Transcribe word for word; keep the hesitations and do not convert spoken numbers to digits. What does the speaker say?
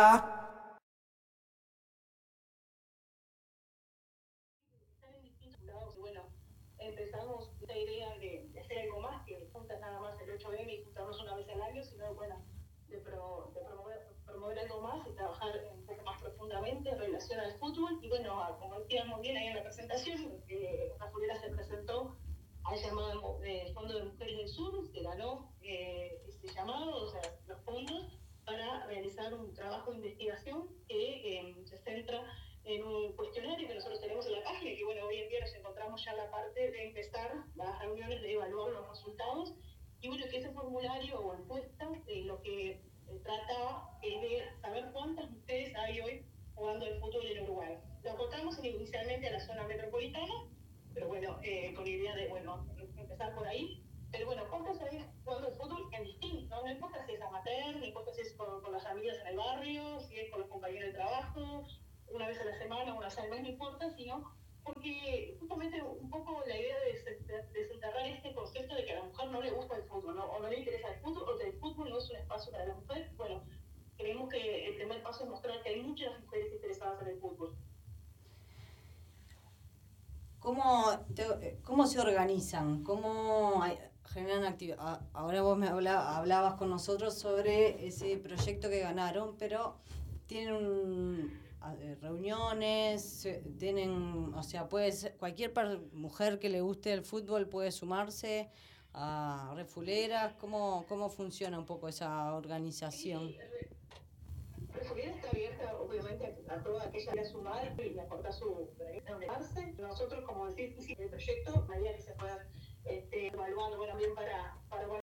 Bueno, empezamos esta idea de, de hacer algo más que juntas nada más el ocho eme y juntarnos una vez al año, sino bueno, de, pro, de promover, promover algo más y trabajar un poco más profundamente en relación al fútbol. Y bueno, como decíamos bien ahí en la presentación, eh, Rafaela se presentó al llamado eh, Fondo de Mujeres del Sur, se ganó eh, este llamado, o sea, los fondos para realizar un trabajo de investigación que eh, se centra en un cuestionario que nosotros tenemos en la página y que bueno, hoy en día nos encontramos ya en la parte de empezar las reuniones de evaluar los resultados y bueno, que ese formulario o encuesta eh, lo que eh, trata es de saber cuántas mujeres hay hoy jugando el fútbol en Uruguay. Lo aportamos inicialmente a la zona metropolitana, pero bueno, eh, con la idea de bueno, empezar por ahí. Pero bueno, ¿cuántas hay jugando el fútbol en distinto? ¿no? No importa si es amateur, no importa si es con, con las amigas en el barrio, si es con los compañeros de trabajo, una vez a la semana, una vez al mes, no importa, sino porque justamente un poco la idea de desenterrar este concepto de que a la mujer no le gusta el fútbol, ¿no? O no le interesa el fútbol, o que el fútbol no es un espacio para la mujer. Bueno, creemos que el primer paso es mostrar que hay muchas mujeres interesadas en el fútbol. ¿Cómo, te, cómo se organizan? ¿Cómo hay, generan actividad? Ahora vos me habla, hablabas con nosotros sobre ese proyecto que ganaron, pero tienen un, reuniones, tienen, o sea, puede ser, cualquier mujer que le guste el fútbol puede sumarse a refuleras. ¿Cómo, cómo funciona un poco esa organización? Sí, Refugiada está abierta, obviamente, a, a toda aquella que quiera sumar y aportar su granito de arce. Nosotros, como decís, el proyecto, a medida que se puedan este, evaluando bueno, bien para, para bueno,